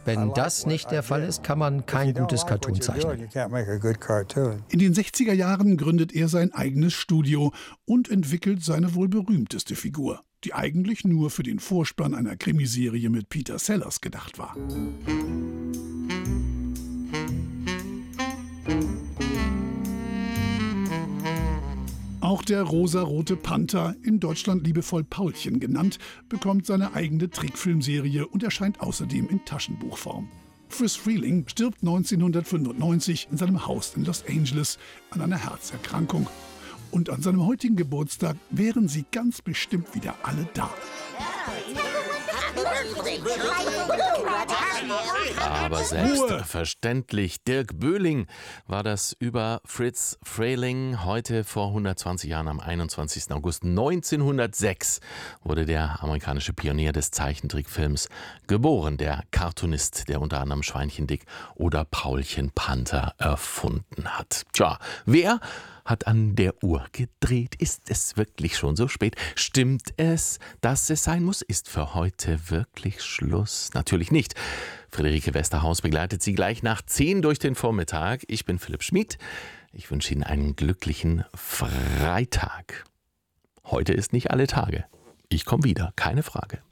Wenn das nicht der Fall ist, kann man kein gutes Cartoon zeichnen. In den 60er Jahren gründet er sein eigenes Studio und entwickelt seine wohl berühmteste Figur, die eigentlich nur für den Vorspann einer Krimiserie mit Peter Sellers gedacht war. Auch der rosarote Panther, in Deutschland liebevoll Paulchen genannt, bekommt seine eigene Trickfilmserie und erscheint außerdem in Taschenbuchform. Friz Freleng stirbt 1995 in seinem Haus in Los Angeles an einer Herzerkrankung. Und an seinem heutigen Geburtstag wären sie ganz bestimmt wieder alle da. Aber selbstverständlich, Dirk Böhling war das über Friz Freleng. Heute vor 120 Jahren, am 21. August 1906, wurde der amerikanische Pionier des Zeichentrickfilms geboren. Der Cartoonist, der unter anderem Schweinchen Dick oder Paulchen Panther erfunden hat. Tja, wer hat an der Uhr gedreht? Ist es wirklich schon so spät? Stimmt es, dass es sein muss? Ist für heute wirklich Schluss? Natürlich nicht. Friederike Westerhaus begleitet Sie gleich nach 10 durch den Vormittag. Ich bin Philipp Schmid. Ich wünsche Ihnen einen glücklichen Freitag. Heute ist nicht alle Tage. Ich komme wieder, keine Frage.